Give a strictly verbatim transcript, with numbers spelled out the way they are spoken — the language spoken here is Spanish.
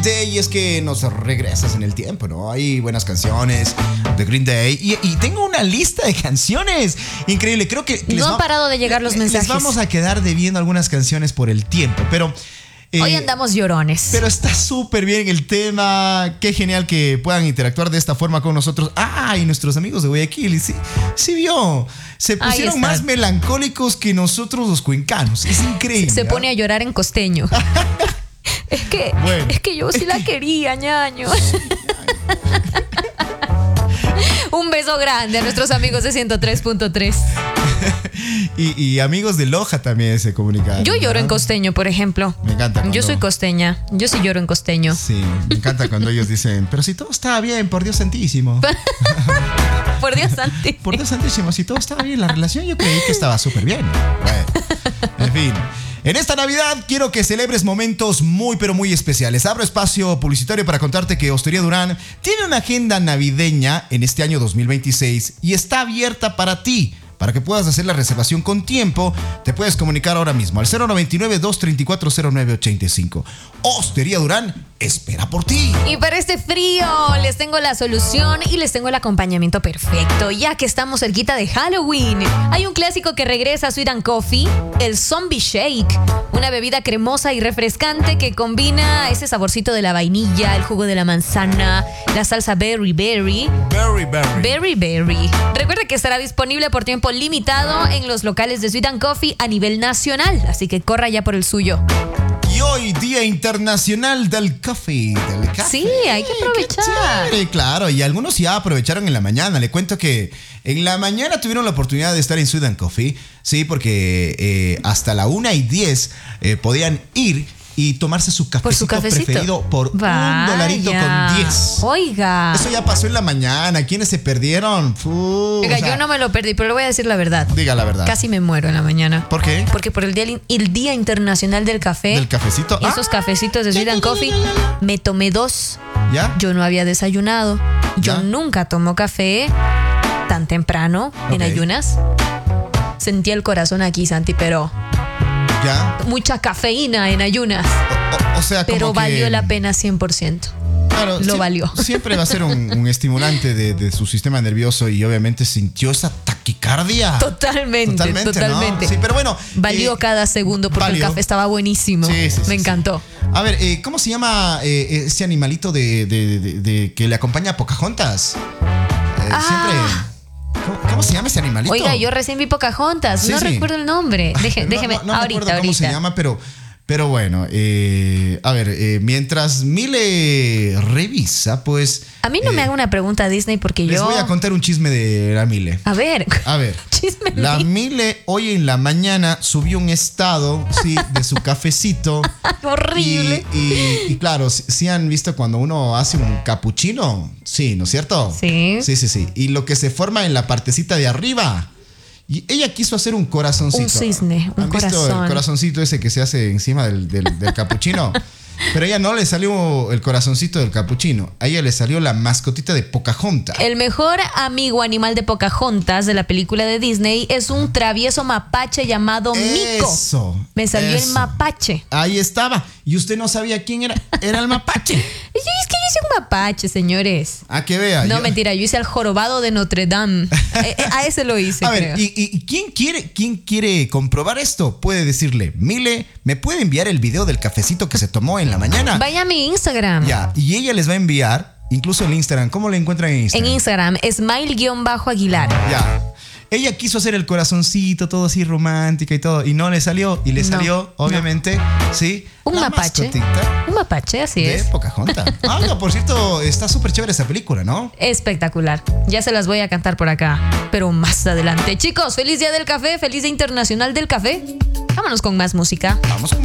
Exactamente, y es que nos regresas en el tiempo, ¿no? Hay buenas canciones de Green Day y, y tengo una lista de canciones increíble. Creo que no han va, parado de llegar los mensajes. Les vamos a quedar debiendo algunas canciones por el tiempo, pero Eh, Hoy andamos llorones. Pero está súper bien el tema. Qué genial que puedan interactuar de esta forma con nosotros. Ah, y nuestros amigos de Guayaquil, sí, sí vio. Se pusieron más melancólicos que nosotros los cuencanos. Es increíble. Se, se pone a llorar en costeño. es que bueno, es que yo sí la quería, ñaño. Un beso grande a nuestros amigos de ciento tres punto tres. y, y amigos de Loja también se comunican. Yo lloro, ¿no?, en costeño, por ejemplo. Me encanta cuando... Yo soy costeña. Yo sí lloro en costeño. Sí, me encanta cuando ellos dicen, pero si todo estaba bien, por Dios santísimo. Por Dios santísimo. Por Dios santísimo, si todo estaba bien, la relación yo creí que estaba súper bien. Bueno, en fin. En esta Navidad quiero que celebres momentos muy pero muy especiales. Abro espacio publicitario para contarte que Hostería Durán tiene una agenda navideña en este año dos mil veintiséis y está abierta para ti. Para que puedas hacer la reservación con tiempo, te puedes comunicar ahora mismo al cero nueve nueve, dos tres cuatro, cero nueve ocho cinco. Hostería Durán espera por ti. Y para este frío les tengo la solución y les tengo el acompañamiento perfecto, ya que estamos cerquita de Halloween. Hay un clásico que regresa a Sweet and Coffee, el Zombie Shake, una bebida cremosa y refrescante que combina ese saborcito de la vainilla, el jugo de la manzana, la salsa berry berry. Berry berry. Berry berry. Recuerda que estará disponible por tiempo limitado en los locales de Sweet and Coffee a nivel nacional, así que corra ya por el suyo. Y hoy, Día Internacional del Coffee, del café. Sí, hay que aprovechar. Sí, claro, y algunos ya aprovecharon en la mañana. Le cuento que en la mañana tuvieron la oportunidad de estar en Sweet and Coffee, sí, porque eh, hasta la una y diez eh, podían ir y tomarse su cafecito, por su cafecito preferido por Vaya. un dolarito con diez. Oiga. Eso ya pasó en la mañana. ¿Quiénes se perdieron? Uf, Oiga, o sea, yo no me lo perdí, pero le voy a decir la verdad. Diga la verdad. Casi me muero en la mañana. ¿Por qué? Porque por el día, el día Internacional del Café. ¿Del cafecito? Esos ah, cafecitos de Sweet and Coffee. Me tomé dos. ¿Ya? Yo no había desayunado. Yo ¿Ya? nunca tomo café tan temprano, okay, en ayunas. Sentí el corazón aquí, Santi, pero... ¿Ya? Mucha cafeína en ayunas. O, o, o sea, como pero que... valió la pena cien por ciento. Claro, lo siempre, valió. Siempre va a ser un, un estimulante de, de su sistema nervioso y obviamente sintió esa taquicardia. Totalmente, totalmente. totalmente. ¿No? Sí, pero bueno. Valió eh, cada segundo porque valió. El café estaba buenísimo. Sí, sí, sí, Me sí, encantó. Sí. A ver, eh, ¿cómo se llama eh, ese animalito de, de, de, de que le acompaña a Pocahontas? Eh, ah. Siempre... ¿Cómo, ¿Cómo se llama ese animalito? Oiga, yo recién vi Pocahontas. Sí, no sí. recuerdo el nombre. Deje, no, déjeme, no, no ahorita, recuerdo cómo ahorita. se llama, pero... Pero bueno, eh, a ver, eh, mientras Mile revisa, pues... A mí no eh, me haga una pregunta a Disney porque les yo... Les voy a contar un chisme de la Mile. A ver. A ver. Chisme la Mile hoy en la mañana subió un estado, sí, de su cafecito. Horrible. Y, y, y claro, si, si han visto cuando uno hace un capuchino, sí, ¿no es cierto? Sí. Sí, sí, sí. Y lo que se forma en la partecita de arriba... Y ella quiso hacer un corazoncito. Un cisne, un ¿Han corazón. visto el corazoncito ese que se hace encima del, del, del capuchino? Pero a ella no le salió el corazoncito del capuchino. A ella le salió la mascotita de Pocahontas. El mejor amigo animal de Pocahontas de la película de Disney es un travieso mapache llamado Mico. Eso. Me salió eso. el mapache. Ahí estaba. Y usted no sabía quién era. Era el mapache. Es que yo hice un mapache, señores. A que vea. No, yo... mentira. Yo hice al jorobado de Notre Dame. A ese lo hice, A ver, creo. ¿y, y quién quiere, quién quiere comprobar esto? Puede decirle, Mile, ¿me puede enviar el video del cafecito que se tomó en la mañana? Vaya a mi Instagram. Ya, y ella les va a enviar, incluso en Instagram. ¿Cómo le encuentran en Instagram? En Instagram, Smile-Aguilar. Ya. Ella quiso hacer el corazoncito, todo así romántica y todo, y no le salió. Y le no, salió, obviamente, no. ¿sí? Un la mapache. Un mapache, así de es. De Pocahontas. Ah, no, por cierto, está súper chévere esa película, ¿no? Espectacular. Ya se las voy a cantar por acá, pero más adelante. Chicos, feliz día del café, feliz día internacional del café. Vámonos con más música. Vamos con